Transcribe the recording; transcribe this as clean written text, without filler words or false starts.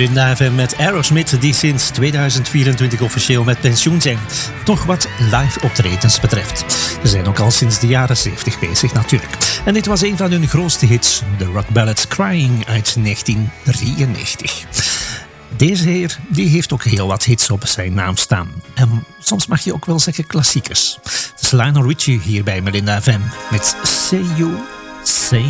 Melinda FM met Aerosmith, die sinds 2024 officieel met pensioen zijn. Toch wat live optredens betreft. Ze zijn ook al sinds de jaren 70 bezig natuurlijk. En dit was een van hun grootste hits, de rock ballad Crying uit 1993. Deze heer die heeft ook heel wat hits op zijn naam staan. En soms mag je ook wel zeggen klassiekers. Het is Lionel Richie hier bij Melinda FM met Say You, Say